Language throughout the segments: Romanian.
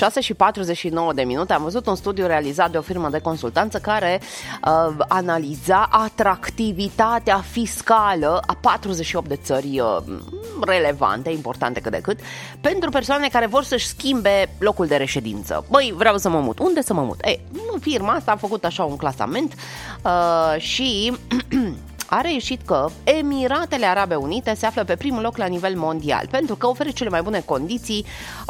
6:49 am văzut un studiu realizat de o firmă de consultanță care analiza atractivitatea fiscală a 48 de țări relevante, importante cât de cât, pentru persoane care vor să-și schimbe locul de reședință. Băi, vreau să mă mut. Unde să mă mut? Firma asta a făcut așa un clasament și a reieșit că Emiratele Arabe Unite se află pe primul loc la nivel mondial, pentru că oferă cele mai bune condiții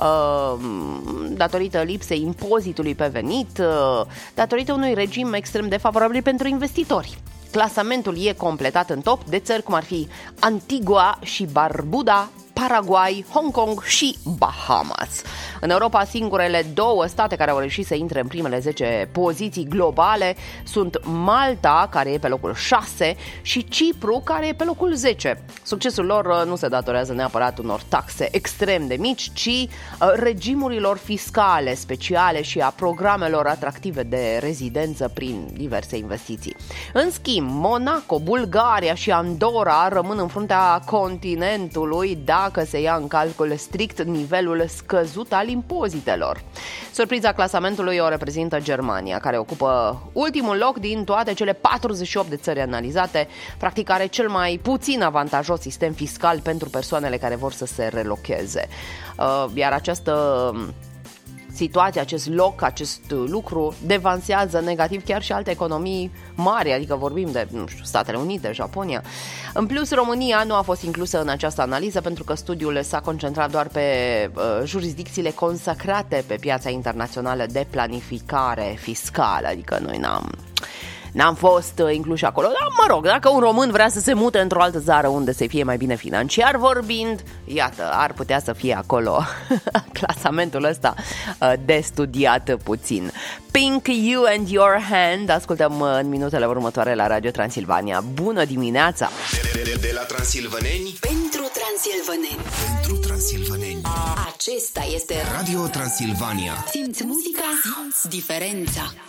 datorită lipsei impozitului pe venit, datorită unui regim extrem de favorabil pentru investitori. Clasamentul e completat în top de țări cum ar fi Antigua și Barbuda, Paraguay, Hong Kong și Bahamas. În Europa, singurele 2 state care au reușit să intre în primele 10 poziții globale sunt Malta, care e pe locul 6, și Cipru, care e pe locul 10. Succesul lor nu se datorează neapărat unor taxe extrem de mici, ci regimurilor fiscale speciale și a programelor atractive de rezidență prin diverse investiții. În schimb, Monaco, Bulgaria și Andorra rămân în fruntea continentului dacă se ia în calcul strict nivelul scăzut al impozitelor. Surpriza clasamentului o reprezintă Germania, care ocupă ultimul loc din toate cele 48 de țări analizate, practic are cel mai puțin avantajos sistem fiscal pentru persoanele care vor să se relocheze. Iar această situație, acest loc, acest lucru devansează negativ chiar și alte economii mari, adică vorbim de, Statele Unite, Japonia. În plus, România nu a fost inclusă în această analiză pentru că studiul s-a concentrat doar pe jurisdicțiile consacrate pe piața internațională de planificare fiscală, adică noi n-am fost incluși acolo, dar mă rog, dacă un român vrea să se mute într-o altă țară unde să fie mai bine financiar vorbind, iată, ar putea să fie acolo clasamentul ăsta de studiat puțin. Pink, You and Your Hand, ascultăm în minutele următoare la Radio Transilvania. Bună dimineața! De la transilvaneni pentru transilvaneni. Pentru transilvaneni. Acesta este Radio Transilvania. Simți muzica, simți diferența.